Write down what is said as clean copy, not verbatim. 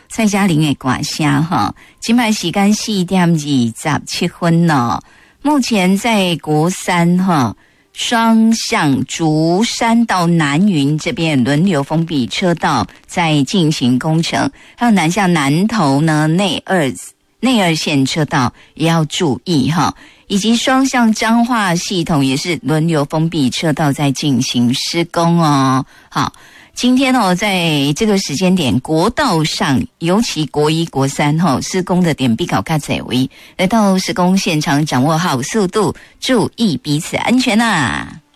蔡嘉玲的歌声哈，今摆时间4:27哦。目前在国三哈，双向竹山到南云这边轮流封闭车道在进行工程，还有南向南投呢内二线车道也要注意哈，以及双向彰化系统也是轮流封闭车道在进行施工哦。好，今天在这个时间点，国道上尤其国1、国3施工的点比较较多，来到施工现场掌握好速度，注意彼此安全啊。